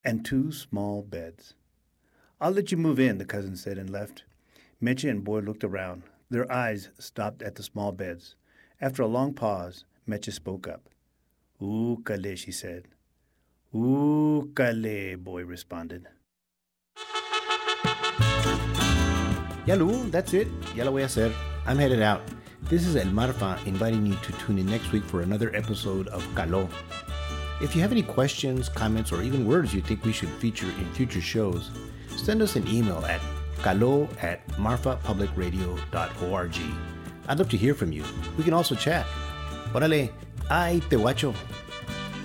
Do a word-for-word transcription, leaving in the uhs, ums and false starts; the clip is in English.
and two small beds. I'll let you move in, the cousin said and left. Meche and Boy looked around. Their eyes stopped at the small beds. After a long pause, Meche spoke up. Úcale, she said. Úcale, Boy responded. Yalu, that's it. Ya lo voy a hacer. I'm headed out. This is El Marfa inviting you to tune in next week for another episode of Caló. If you have any questions, comments, or even words you think we should feature in future shows, send us an email at caló at marfa public radio dot org. I'd love to hear from you. We can also chat. Órale, ay, te guacho.